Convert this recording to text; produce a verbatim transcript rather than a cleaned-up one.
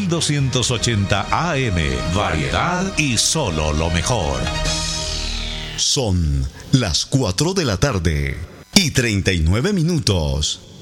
mil doscientos ochenta A M. Variedad y solo lo mejor. Son las cuatro de la tarde y treinta y nueve minutos.